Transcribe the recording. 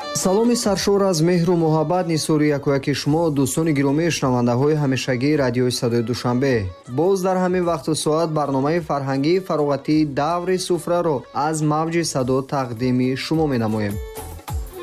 саломи саршор аз меҳру муҳаббат нисори якояки шумо дӯстони гиромии шунавандаҳои ҳамешагии радиои садои душанбе. боз дар ҳамин вақту соат барномаи фарҳангии фароғатии даври суфраро аз мавҷи садо тақдими шумо менамоем.